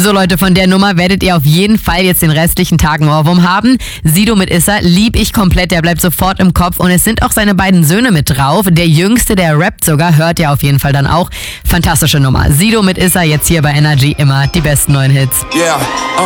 So Leute, von der Nummer werdet ihr auf jeden Fall jetzt den restlichen Tag einen Ohrwurm haben. Sido mit Issa lieb ich komplett, der bleibt sofort im Kopf und es sind auch seine beiden Söhne mit drauf. Der Jüngste, der rappt sogar, hört ihr auf jeden Fall dann auch. Fantastische Nummer. Sido mit Issa jetzt hier bei Energy, immer die besten neuen Hits. Yeah.